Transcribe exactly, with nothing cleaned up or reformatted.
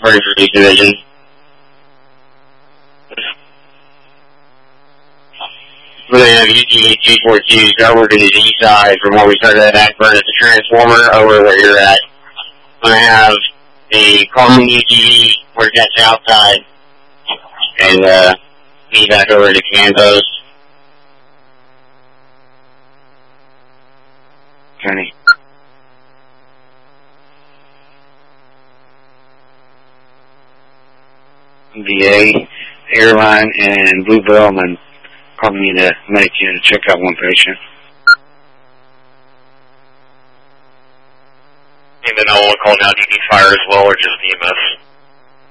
First Relief Division. We're going to have U T two forty-twos over to the east side from where we started at Ashburn at the transformer over where you're at. We're going to have a Carmen U T V work that south side and uh, be back over to Campos. Kenny. V A, Airline, and Blue Bellman calling me to make you to check out one patient. And then I'll call down. Do you need fire as well, or just E M S?